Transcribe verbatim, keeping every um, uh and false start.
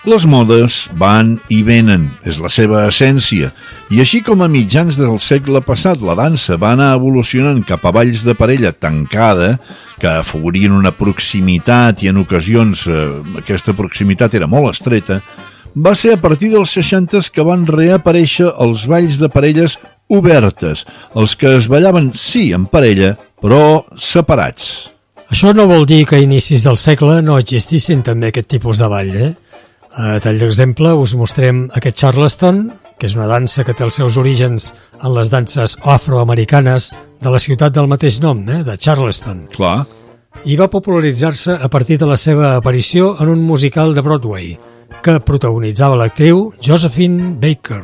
Les modes van i venen, és la seva essència, i així com a mitjans del segle passat la dansa va anar evolucionant cap a balls de parella tancada, que afavorien una proximitat i en ocasions eh, aquesta proximitat era molt estreta, va ser a partir dels seixanta que van reaparèixer els balls de parelles obertes, els que es ballaven sí en parella, però separats. Això no vol dir que a inicis del segle no existissin també aquest tipus de ball, eh? A tall d'exemple us mostrem aquest Charleston, que és una dansa que té els seus orígens en les danses afroamericanes de la ciutat del mateix nom, eh? de Charleston. Clar. I va popularitzar-se a partir de la seva aparició en un musical de Broadway, que protagonitzava l'actriu Josephine Baker.